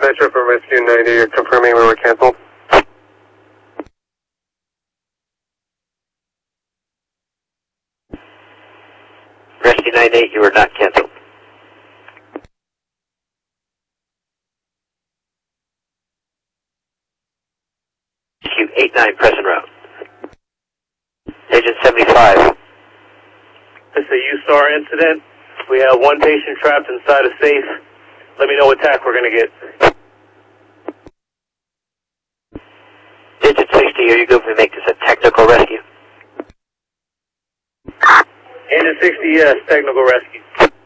dispatcher from Rescue 90, you're confirming we were canceled. Rescue 98, you were not canceled. Rescue 89, present route. Agent 75. This is a USAR incident. We have one patient trapped inside a safe. Let me know what tack we're going to get. Agent 60, are you good to make this a technical rescue? Agent 60, yes, technical rescue.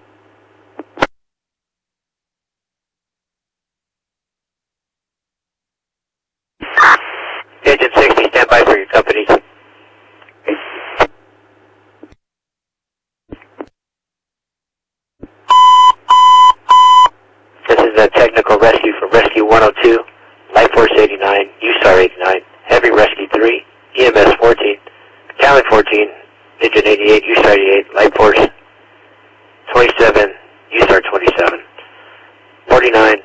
Agent 60, stand by for your company. This is a technical rescue from Rescue 102, Life Force 89, USAR 89, Heavy Rescue 3, EMS 14, Battalion 14, Agent 88, USAR 88, Life Force 27, USAR 27, 49,